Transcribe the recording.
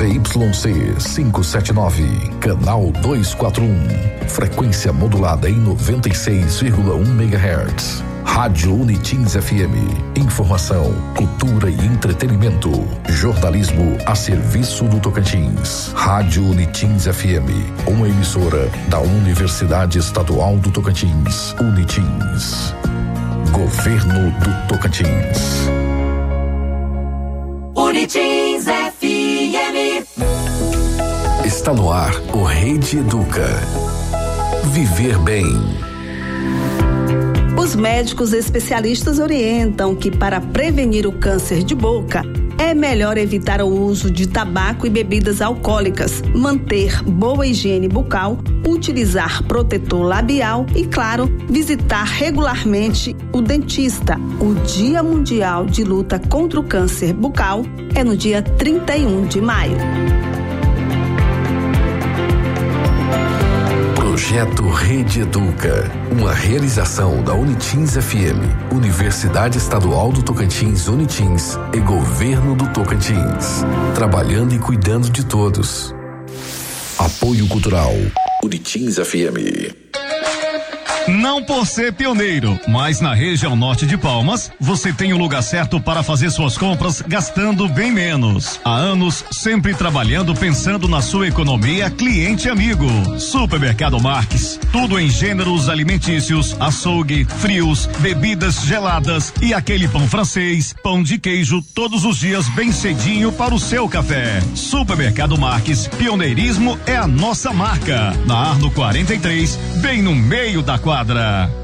ZYC 579, canal 241, frequência modulada em 96,1 MHz. Rádio Unitins FM, informação, cultura e entretenimento, jornalismo a serviço do Tocantins. Rádio Unitins FM, uma emissora da Universidade Estadual do Tocantins, Unitins. Governo do Tocantins. Unitins FM. Está no ar o Rede Educa. Viver bem. Os médicos especialistas orientam que para prevenir o câncer de boca é melhor evitar o uso de tabaco e bebidas alcoólicas, manter boa higiene bucal, utilizar protetor labial e, claro, visitar regularmente o dentista. O Dia Mundial de Luta contra o Câncer Bucal é no dia 31 de maio. Projeto Rede Educa, uma realização da Unitins FM, Universidade Estadual do Tocantins, Unitins e Governo do Tocantins, trabalhando e cuidando de todos. Apoio Cultural, Unitins FM. Não por ser pioneiro, mas na região norte de Palmas, você tem o lugar certo para fazer suas compras gastando bem menos. Há anos, sempre trabalhando pensando na sua economia, cliente amigo. Supermercado Marques, tudo em gêneros alimentícios, açougue, frios, bebidas geladas e aquele pão francês, pão de queijo, todos os dias bem cedinho para o seu café. Supermercado Marques, pioneirismo é a nossa marca. Na Arno 43, bem no meio da quadra.